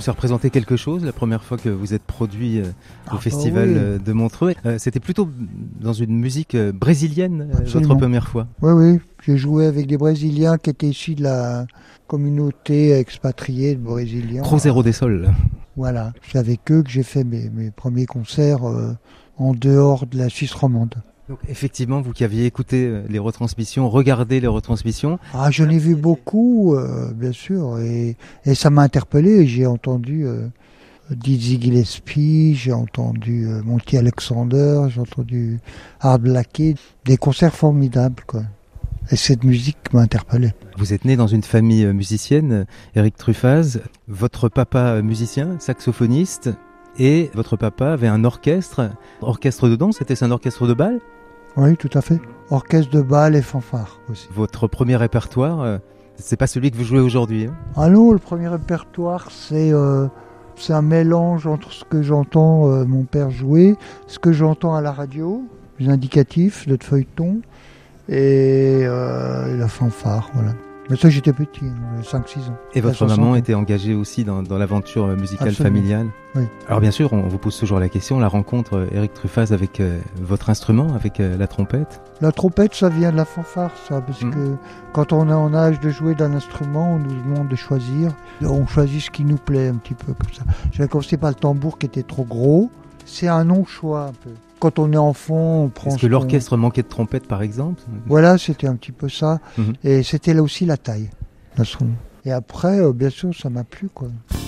Ça représentait quelque chose la première fois que vous êtes produit au festival de Montreux. C'était plutôt dans une musique brésilienne votre première fois. Oui. J'ai joué avec des Brésiliens qui étaient issus de la communauté expatriée de Brésiliens. Cruzeiro des Sols. Voilà, c'est avec eux que j'ai fait mes premiers concerts en dehors de la Suisse romande. Donc effectivement, vous qui aviez écouté les retransmissions, regardé les retransmissions. Ah, j'en ai vu beaucoup, bien sûr, et ça m'a interpellé. J'ai entendu Dizzy Gillespie, j'ai entendu Monty Alexander, j'ai entendu Art Blakey, des concerts formidables, quoi. Et cette musique m'a interpellé. Vous êtes né dans une famille musicienne, Éric Truffaz. Votre papa musicien, saxophoniste, et votre papa avait un orchestre dedans. C'était un orchestre de bal? Oui, tout à fait. Orchestre de bal et fanfare aussi. Votre premier répertoire, c'est pas celui que vous jouez aujourd'hui, hein? Ah non, le premier répertoire, c'est un mélange entre ce que j'entends mon père jouer, ce que j'entends à la radio, les indicatifs, le feuilleton, et la fanfare, voilà. Mais ça, j'étais petit, 5-6 ans. Et votre maman était engagée aussi dans l'aventure musicale Absolument. familiale? Oui. Alors bien sûr, on vous pose toujours la question, la rencontre Éric Truffaz avec votre instrument, avec la trompette? La trompette, ça vient de la fanfare, ça, parce que quand on est en âge de jouer d'un instrument, on nous demande de choisir. On choisit ce qui nous plaît un petit peu comme ça. J'avais commencé par le tambour qui était trop gros. C'est un non-choix un peu. Quand on est enfant, on prend... Est-ce que l'orchestre manquait de trompette, par exemple? Voilà, c'était un petit peu ça. Et c'était là aussi la taille, l'instrument. Et après, bien sûr, ça m'a plu, quoi.